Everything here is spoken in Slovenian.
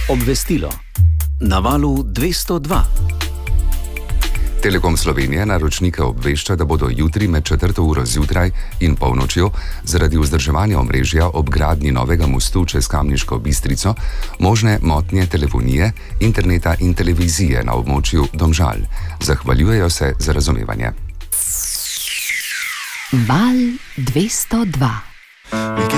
Obvestilo. Na valu 202. Telekom Slovenije naročnike obvešča, da bodo jutri med 4. uro zjutraj in polnočjo zaradi vzdrževanja omrežja ob gradnji novega mostu čez Kamniško Bistrico možne motnje telefonije, interneta in televizije na območju Domžal. Zahvaljujejo se za razumevanje. Val 202.